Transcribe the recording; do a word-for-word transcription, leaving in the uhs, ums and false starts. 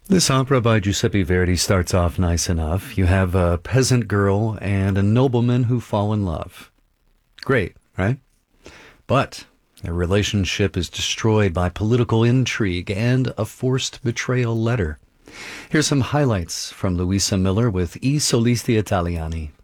This opera by Giuseppe Verdi starts off nice enough. You have a peasant girl and a nobleman who fall in love. Great, right? But their relationship is destroyed by political intrigue and a forced betrayal letter. Here's some highlights from Luisa Miller with I Solisti Italiani.